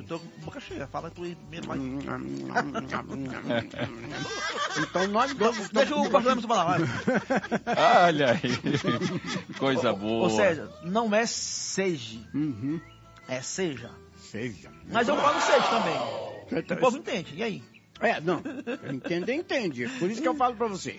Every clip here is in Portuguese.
Eu tô com boca cheia, fala tu aí mesmo. Então nós dois... Deixa o pastor Emerson falar, vai. Olha aí, coisa boa. Ou seja, não é seja, é seja. Mas eu falo seja também. O povo entende, e aí? Não, entende. Por isso que eu falo pra você.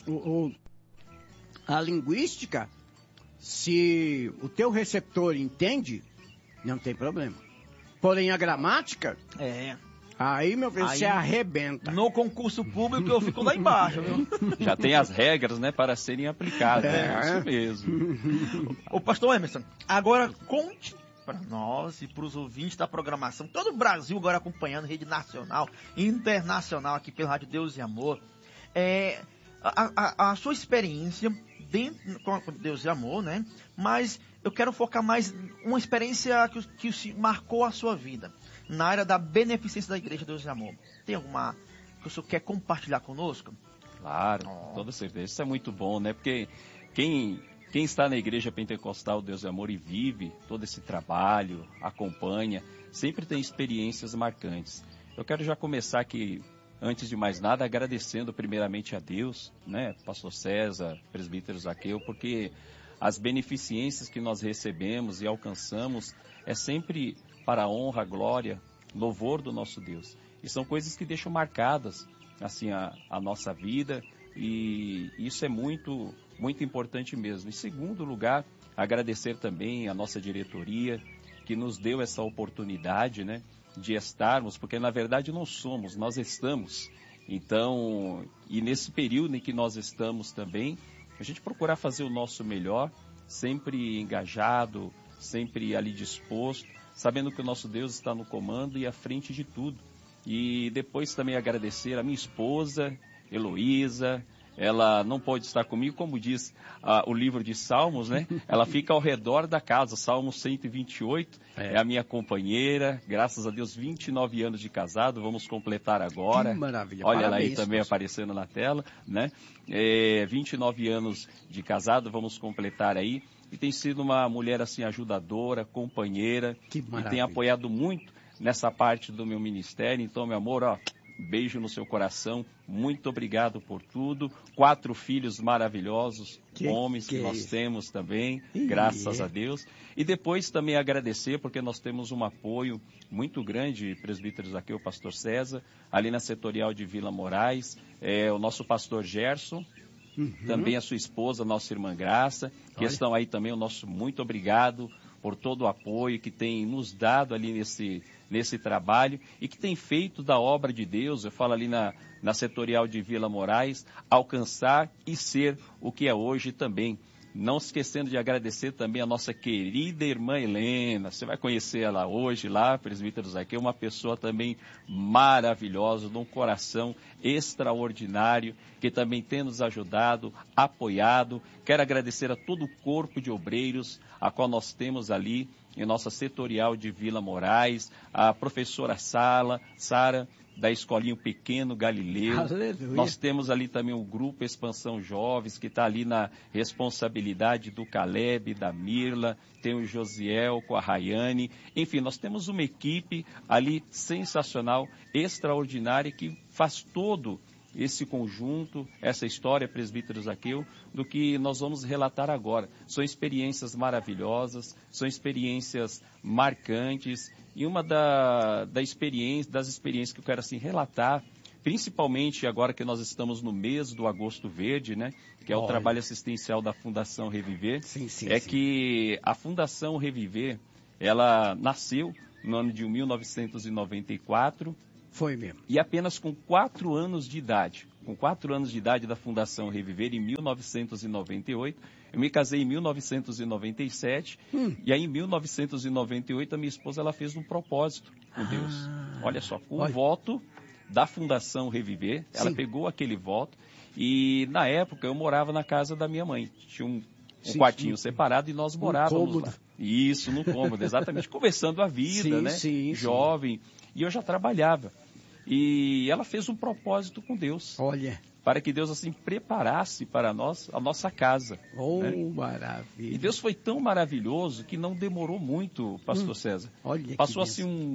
A linguística, se o teu receptor entende, não tem problema. Porém, a gramática... Aí, meu filho, você arrebenta. No concurso público eu fico lá embaixo, viu? Já tem as regras, né, para serem aplicadas. É isso mesmo. Ô, pastor Emerson, agora conte para nós e para os ouvintes da programação, todo o Brasil agora acompanhando, rede nacional e internacional aqui pela Rádio Deus e Amor, a sua experiência dentro com Deus e Amor, né? Mas eu quero focar mais uma experiência que marcou a sua vida, na área da beneficência da Igreja Deus e Amor. Tem alguma que o senhor quer compartilhar conosco? Claro, toda certeza. Isso é muito bom, né? Porque quem está na Igreja Pentecostal Deus e Amor e vive todo esse trabalho, acompanha, sempre tem experiências marcantes. Eu quero já começar aqui, antes de mais nada, agradecendo primeiramente a Deus, né? Pastor César, presbítero Zaqueu, porque as beneficências que nós recebemos e alcançamos é sempre para a honra, glória, louvor do nosso Deus. E são coisas que deixam marcadas assim a nossa vida, e isso é muito, muito importante mesmo. Em segundo lugar, agradecer também a nossa diretoria, que nos deu essa oportunidade, né, de estarmos, porque na verdade não somos, nós estamos. Então, e nesse período em que nós estamos também, a gente procurar fazer o nosso melhor, sempre engajado, sempre ali disposto, sabendo que o nosso Deus está no comando e à frente de tudo. E depois também agradecer a minha esposa, Heloísa. Ela não pode estar comigo, como diz o livro de Salmos, né? Ela fica ao redor da casa, Salmo 128, é a minha companheira, graças a Deus, 29 anos de casado, vamos completar agora. Que maravilha. Olha Parabéns, ela aí também pastor, aparecendo na tela, né? 29 anos de casado, vamos completar aí. E tem sido uma mulher assim ajudadora, companheira, que e tem apoiado muito nessa parte do meu ministério. Então, meu amor, beijo no seu coração, muito obrigado por tudo. 4 filhos maravilhosos, homens que nós temos também, graças a Deus. E depois também agradecer, porque nós temos um apoio muito grande, presbíteros aqui, o pastor César, ali na setorial de Vila Moraes, o nosso pastor Gerson, também a sua esposa, nossa irmã Graça, que estão aí também, o nosso muito obrigado por todo o apoio que tem nos dado ali nesse trabalho e que tem feito da obra de Deus, eu falo ali na setorial de Vila Moraes, alcançar e ser o que é hoje também. Não esquecendo de agradecer também a nossa querida irmã Helena. Você vai conhecer ela hoje lá, presbíteros aqui, uma pessoa também maravilhosa, de um coração extraordinário, que também tem nos ajudado, apoiado. Quero agradecer a todo o corpo de obreiros, a qual nós temos ali em nossa setorial de Vila Moraes, a professora Sara, da Escolinho Pequeno Galileu. Aleluia. Nós temos ali também o Grupo Expansão Jovens, que está ali na responsabilidade do Caleb, da Mirla, tem o Josiel com a Rayane. Enfim, nós temos uma equipe ali sensacional, extraordinária, que faz todo esse conjunto, essa história, presbíteros Zaqueu, do que nós vamos relatar agora. São experiências maravilhosas, são experiências marcantes, e uma das experiências que eu quero assim relatar, principalmente agora que nós estamos no mês do Agosto Verde, né, que é o trabalho assistencial da Fundação Reviver, que a Fundação Reviver, ela nasceu no ano de 1994, foi mesmo. E apenas com 4 anos de idade, da Fundação Reviver, em 1998, eu me casei em 1997, e aí em 1998 a minha esposa ela fez um propósito com Deus. Olha só, com o voto da Fundação Reviver, ela pegou aquele voto, e na época eu morava na casa da minha mãe, tinha um quartinho separado e nós morávamos lá. Isso, no cômodo, exatamente, começando a vida, né? Jovem, e eu já trabalhava. E ela fez um propósito com Deus. Olha. Para que Deus assim preparasse para nós a nossa casa. Né? Maravilha. E Deus foi tão maravilhoso que não demorou muito, pastor César. Olha. Passou assim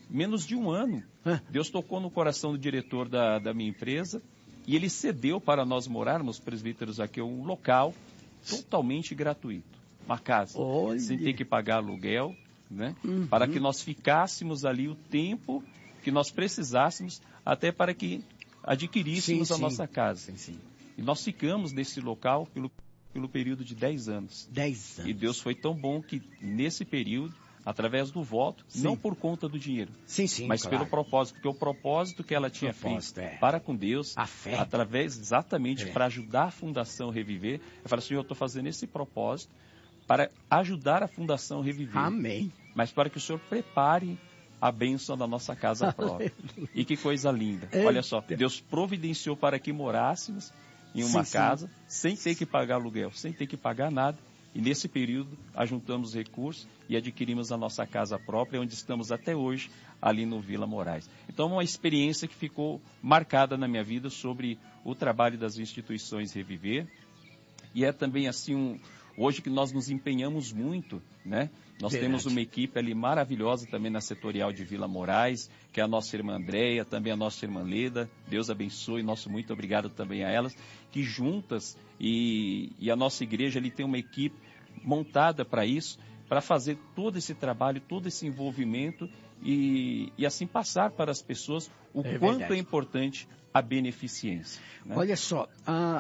menos de um ano, Deus tocou no coração do diretor da minha empresa e ele cedeu para nós morarmos, presbíteros, aqui um local totalmente gratuito. Uma casa, sem ter que pagar aluguel, né? Para que nós ficássemos ali o tempo que nós precisássemos, até para que adquiríssemos a nossa casa. E nós ficamos nesse local pelo período de 10 anos. 10 anos. E Deus foi tão bom que nesse período, através do voto, não por conta do dinheiro, mas pelo propósito, porque o propósito que ela tinha feito para com Deus, a fé, através exatamente para ajudar a Fundação Reviver, eu falei, Senhor, eu estou fazendo esse propósito para ajudar a Fundação Reviver. Amém. Mas para que o Senhor prepare a bênção da nossa casa própria. E que coisa linda. Olha só, Deus providenciou para que morássemos em uma casa, sem ter que pagar aluguel, sem ter que pagar nada. E nesse período, ajuntamos recursos e adquirimos a nossa casa própria, onde estamos até hoje, ali no Vila Moraes. Então, uma experiência que ficou marcada na minha vida sobre o trabalho das instituições Reviver. E é também assim, hoje que nós nos empenhamos muito, né? Nós temos uma equipe ali maravilhosa também na setorial de Vila Moraes, que é a nossa irmã Andréia, também a nossa irmã Leda. Deus abençoe, nosso muito obrigado também a elas, que juntas, e a nossa igreja ali tem uma equipe montada para isso, para fazer todo esse trabalho, todo esse envolvimento e assim passar para as pessoas o quanto é importante a beneficência. Né? Olha só,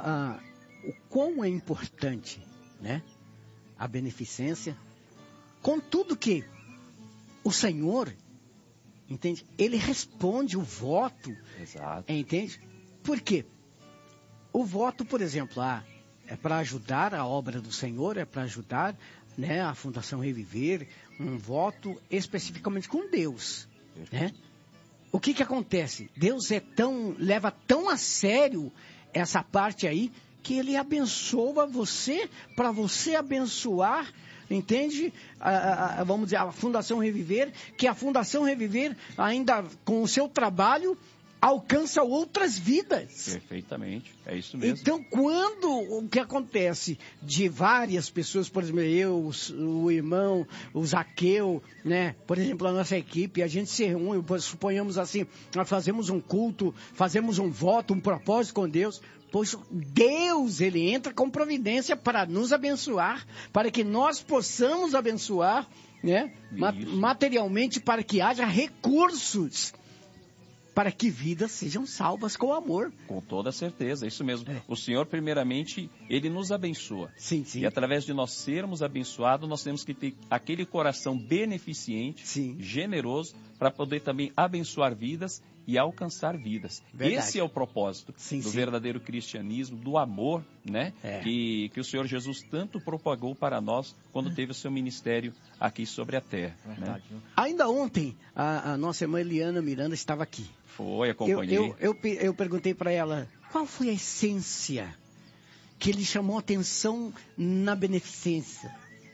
o quão é importante, né, a beneficência. Contudo que o Senhor, entende? Ele responde o voto. Exato. Entende? Por quê? O voto, por exemplo, é para ajudar a obra do Senhor, é para ajudar, né, a Fundação Reviver, um voto especificamente com Deus, né? O que acontece? Deus leva tão a sério essa parte aí, que ele abençoa você, para você abençoar, entende? Vamos dizer, a Fundação Reviver, que a Fundação Reviver, ainda com o seu trabalho, alcança outras vidas. Perfeitamente, é isso mesmo. Então, quando o que acontece de várias pessoas, por exemplo, eu, o irmão, o Zaqueu, né? Por exemplo, a nossa equipe, a gente se reúne, suponhamos assim, nós fazemos um culto, fazemos um voto, um propósito com Deus. Pois Deus, ele entra com providência para nos abençoar, para que nós possamos abençoar, né? Materialmente, para que haja recursos, para que vidas sejam salvas com amor. Com toda certeza, é isso mesmo. O Senhor, primeiramente, ele nos abençoa. Sim. E através de nós sermos abençoados, nós temos que ter aquele coração beneficente, generoso, para poder também abençoar vidas e alcançar vidas. Verdade. Esse é o propósito do verdadeiro cristianismo, do amor, né? Que o Senhor Jesus tanto propagou para nós quando teve o seu ministério aqui sobre a terra. Né? Ainda ontem, a nossa irmã Eliana Miranda estava aqui. Foi, acompanhei. Eu perguntei para ela, qual foi a essência que lhe chamou a atenção na beneficência?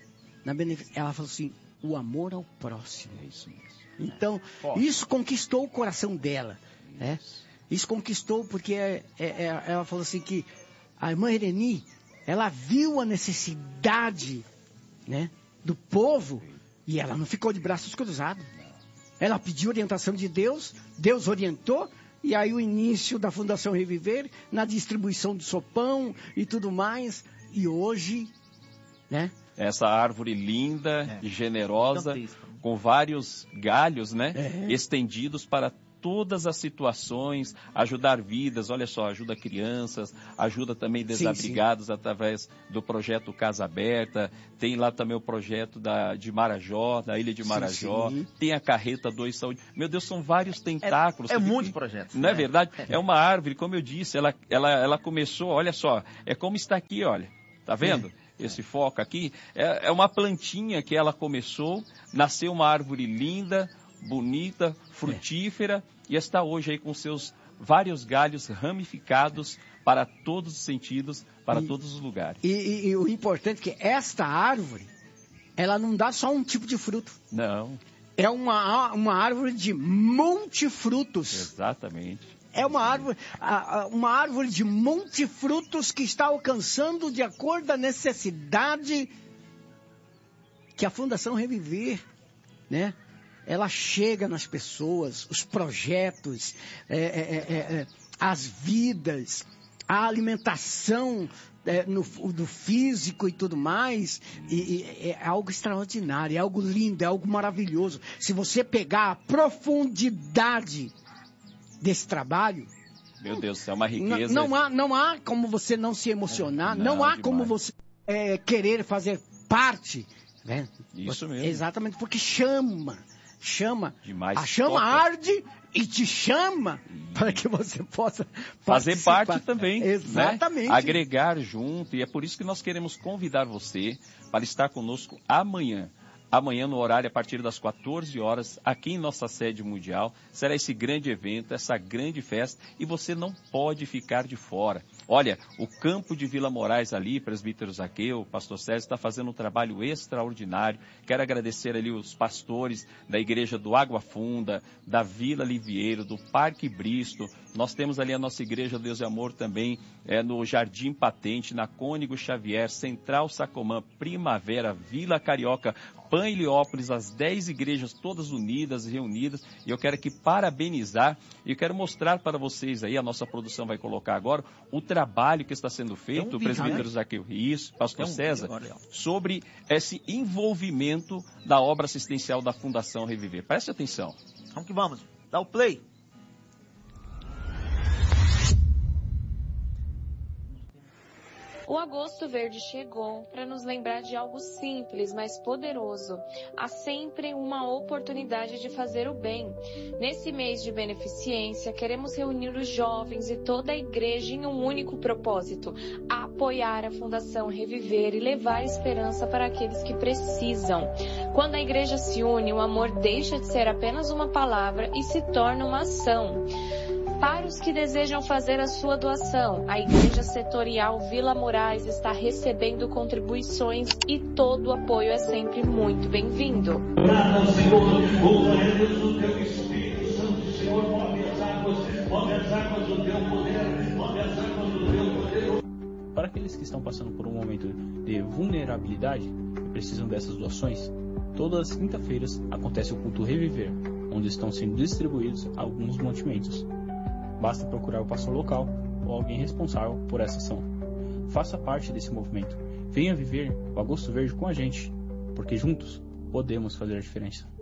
Ela falou assim, o amor ao próximo. É isso mesmo. Então, isso conquistou o coração dela, né? Isso conquistou porque ela falou assim que a irmã Ireni, ela viu a necessidade, né, do povo e ela não ficou de braços cruzados. Ela pediu orientação de Deus, Deus orientou, e aí o início da Fundação Reviver, na distribuição do sopão e tudo mais, e hoje, né? Essa árvore linda e generosa, com vários galhos, né? Estendidos para todas as situações, ajudar vidas, olha só, ajuda crianças, ajuda também desabrigados através do projeto Casa Aberta, tem lá também o projeto de Marajó, da Ilha de Marajó, tem a Carreta 2 Saúde. Meu Deus, são vários tentáculos. Muitos projetos. Não é verdade? É uma árvore, como eu disse, ela começou, olha só, é como está aqui, olha, tá vendo? Esse foco aqui, é uma plantinha que ela começou, nasceu uma árvore linda, bonita, frutífera, e está hoje aí com seus vários galhos ramificados para todos os sentidos, para todos os lugares. E o importante é que esta árvore, ela não dá só um tipo de fruto. Não. É uma árvore de multifrutos. Exatamente. É uma árvore de multifrutos que está alcançando de acordo com a necessidade que a Fundação Reviver, né, ela chega nas pessoas, os projetos, as vidas, a alimentação do físico e tudo mais, e é algo extraordinário, é algo lindo, é algo maravilhoso. Se você pegar a profundidade desse trabalho, meu Deus, é uma riqueza. Não há como você não se emocionar, não há como você querer fazer parte. Né? Isso mesmo. Exatamente, porque chama demais, a chama arde e te chama para que você possa fazer parte também. Exatamente. Né? Agregar junto, e é por isso que nós queremos convidar você para estar conosco amanhã. Amanhã, no horário, a partir das 14 horas, aqui em nossa sede mundial, será esse grande evento, essa grande festa, e você não pode ficar de fora. Olha, o campo de Vila Moraes ali, presbítero Zaqueu, o pastor Sérgio, está fazendo um trabalho extraordinário. Quero agradecer ali os pastores da igreja do Água Funda, da Vila Livieiro, do Parque Bristo. Nós temos ali a nossa igreja Deus e Amor também, no Jardim Patente, na Cônigo Xavier, Central Sacomã, Primavera, Vila Carioca, Pan Heliópolis, as 10 igrejas todas unidas, reunidas, e eu quero aqui parabenizar, e eu quero mostrar para vocês aí, a nossa produção vai colocar agora, o trabalho que está sendo feito, o presbítero Zaqueu Rios, pastor César, sobre esse envolvimento da obra assistencial da Fundação Reviver. Preste atenção. Vamos que vamos, dá o play. O Agosto Verde chegou para nos lembrar de algo simples, mas poderoso. Há sempre uma oportunidade de fazer o bem. Nesse mês de beneficência, queremos reunir os jovens e toda a igreja em um único propósito: apoiar a Fundação Reviver e levar esperança para aqueles que precisam. Quando a igreja se une, o amor deixa de ser apenas uma palavra e se torna uma ação. Para os que desejam fazer a sua doação, a Igreja Setorial Vila Moraes está recebendo contribuições e todo o apoio é sempre muito bem-vindo. Para aqueles que estão passando por um momento de vulnerabilidade e precisam dessas doações, todas as quinta-feiras acontece o culto Reviver, onde estão sendo distribuídos alguns mantimentos. Basta procurar o pastor local ou alguém responsável por essa ação. Faça parte desse movimento. Venha viver o Agosto Verde com a gente, porque juntos podemos fazer a diferença.